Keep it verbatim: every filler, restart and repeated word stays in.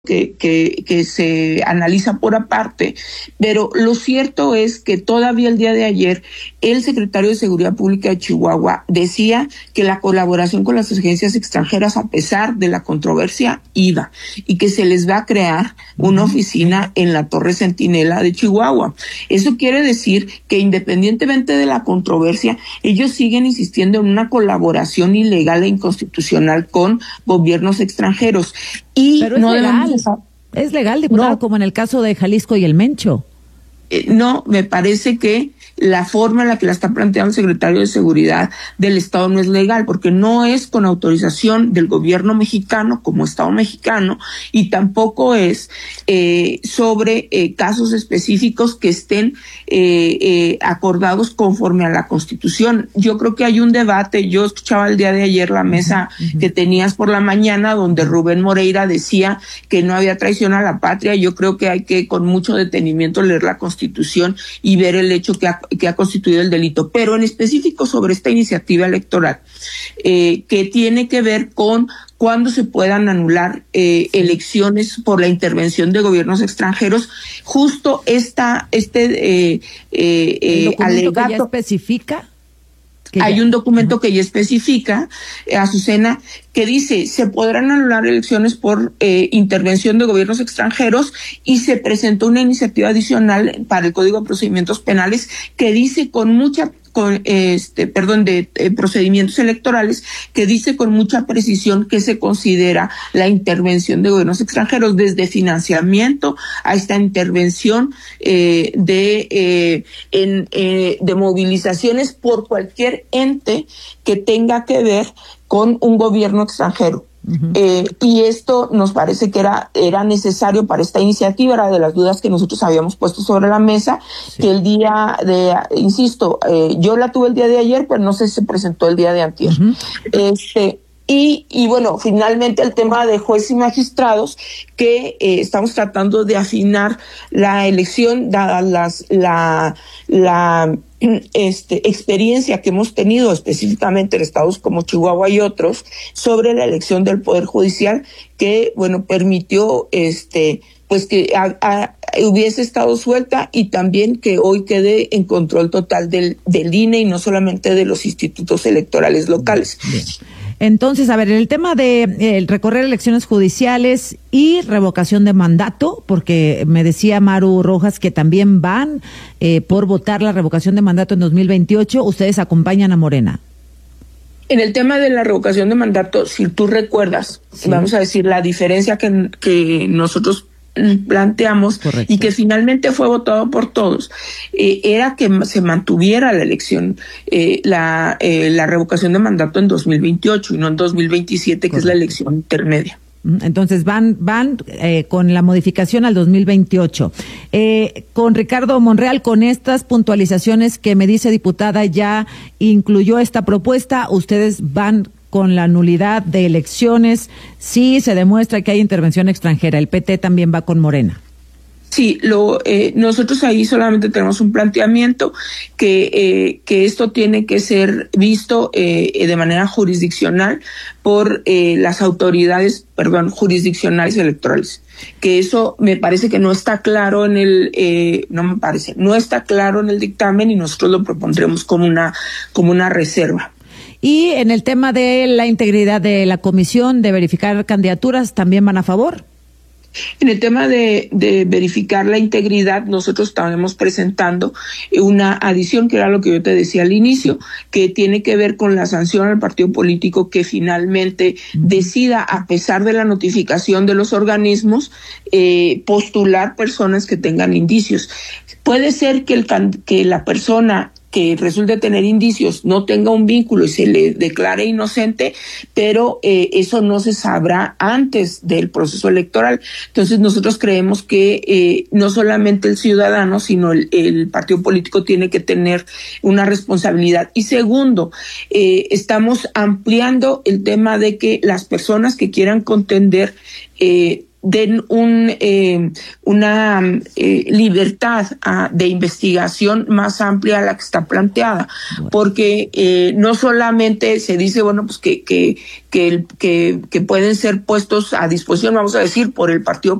Que, que, que se analiza por aparte, pero lo cierto es que todavía el día de ayer el secretario de Seguridad Pública de Chihuahua decía que la colaboración con las agencias extranjeras, a pesar de la controversia, iba, y que se les va a crear una oficina en la Torre Centinela de Chihuahua. Eso quiere decir que independientemente de la controversia, ellos siguen insistiendo en una colaboración ilegal e inconstitucional con gobiernos extranjeros. Y Pero es no legal, debemos... es legal, diputado, no. Como en el caso de Jalisco y el Mencho. Eh, no, me parece que la forma en la que la está planteando el secretario de Seguridad del Estado no es legal, porque no es con autorización del gobierno mexicano como Estado mexicano, y tampoco es eh, sobre eh, casos específicos que estén eh, eh, acordados conforme a la Constitución. Yo creo que hay un debate. Yo escuchaba el día de ayer la mesa uh-huh. que tenías por la mañana, donde Rubén Moreira decía que no había traición a la patria. Yo creo que hay que con mucho detenimiento leer la Constitución y ver el hecho que ha que ha constituido el delito, pero en específico sobre esta iniciativa electoral, eh, que tiene que ver con cuándo se puedan anular eh, elecciones por la intervención de gobiernos extranjeros. Justo esta, este eh, eh, ¿El documento alegato que ya especifica? Hay ya. un documento que ya especifica, eh, Azucena, que dice se podrán anular elecciones por eh, intervención de gobiernos extranjeros, y se presentó una iniciativa adicional para el Código de Procedimientos Penales que dice con mucha con este perdón de eh, procedimientos electorales, que dice con mucha precisión que se considera la intervención de gobiernos extranjeros, desde financiamiento a esta intervención eh, de eh, en, eh, de movilizaciones por cualquier ente que tenga que ver con un gobierno extranjero. Uh-huh. Eh, y esto nos parece que era era necesario para esta iniciativa. Era de las dudas que nosotros habíamos puesto sobre la mesa, sí. que el día de, insisto, eh, yo la tuve el día de ayer, pero no sé si se presentó el día de antier. Uh-huh. Este, y, y bueno, finalmente el tema de jueces y magistrados, que eh, estamos tratando de afinar la elección, dadas las, la, la, este, experiencia que hemos tenido específicamente en estados como Chihuahua y otros sobre la elección del Poder Judicial, que, bueno, permitió, este, pues que a, a, hubiese estado suelta, y también que hoy quede en control total del, del I N E y no solamente de los institutos electorales locales. Bien. Entonces, a ver, en el tema de eh, recorrer elecciones judiciales y revocación de mandato, porque me decía Maru Rojas que también van eh, por votar la revocación de mandato en dos mil veintiocho, ustedes acompañan a Morena. En el tema de la revocación de mandato, si tú recuerdas, sí. vamos a decir, la diferencia que, que nosotros planteamos, correcto, y que finalmente fue votado por todos, eh, era que se mantuviera la elección, eh, la eh, la revocación de mandato en dos mil veintiocho y no en dos mil veintisiete, correcto, que es la elección intermedia. Entonces van van eh, con la modificación al dos mil veintiocho. Eh, con Ricardo Monreal, con estas puntualizaciones que me dice diputada, ya incluyó esta propuesta, ustedes van con la nulidad de elecciones si se demuestra que hay intervención extranjera. El P T también va con Morena. Sí, lo eh, nosotros ahí solamente tenemos un planteamiento que eh, que esto tiene que ser visto eh, de manera jurisdiccional por eh, las autoridades, perdón, jurisdiccionales electorales. Que eso me parece que no está claro en el, eh, no me parece, no está claro en el dictamen, y nosotros lo propondremos como una como una reserva. Y en el tema de la integridad de la comisión de verificar candidaturas, ¿también van a favor? En el tema de, de verificar la integridad, nosotros estaremos presentando una adición, que era lo que yo te decía al inicio, que tiene que ver con la sanción al partido político que finalmente uh-huh. decida, a pesar de la notificación de los organismos, eh, postular personas que tengan indicios. Puede ser que, el, que la persona que resulte tener indicios no tenga un vínculo y se le declare inocente, pero eh, eso no se sabrá antes del proceso electoral. Entonces nosotros creemos que eh, no solamente el ciudadano, sino el, el partido político tiene que tener una responsabilidad. Y segundo, eh, estamos ampliando el tema de que las personas que quieran contender eh, den un eh, una eh, libertad a, de investigación más amplia a la que está planteada, porque eh, no solamente se dice, bueno, pues que que que, que que pueden ser puestos a disposición, vamos a decir, por el Partido